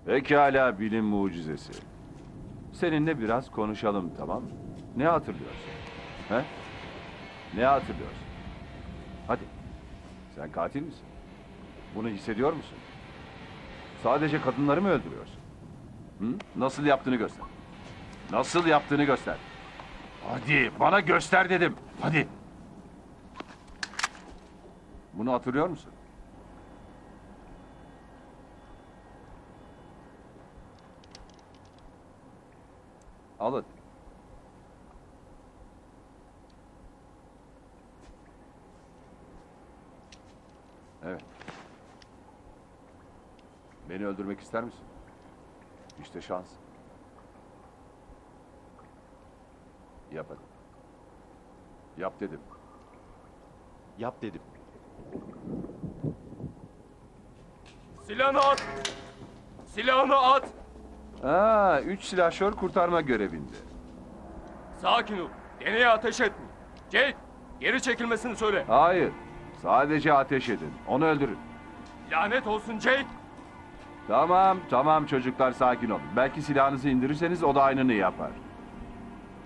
Pekala bilim mucizesi. Seninle biraz konuşalım, tamam mı? Ne hatırlıyorsun? He? Ne hatırlıyorsun? Hadi. Sen katil misin? Bunu hissediyor musun? Sadece kadınları mı öldürüyorsun? Hı? Nasıl yaptığını göster. Nasıl yaptığını göster. Hadi bana göster dedim. Hadi. Bunu hatırlıyor musun? Al hadi. Evet. Beni öldürmek ister misin? İşte şans. Yap hadi. Yap dedim. Yap dedim. Silahını at! Silahını at! Üç silahşör kurtarma görevinde. Sakin ol. Deneye ateş etme. Jake, geri çekilmesini söyle. Hayır. Sadece ateş edin. Onu öldürün. Lanet olsun Jake. Tamam çocuklar sakin olun. Belki silahınızı indirirseniz o da aynını yapar.